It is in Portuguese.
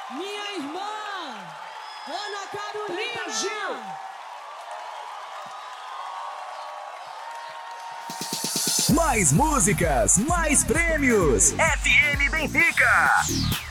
minha irmã, Ana Carolina. Gil. Mais músicas, mais prêmios. FM Benfica.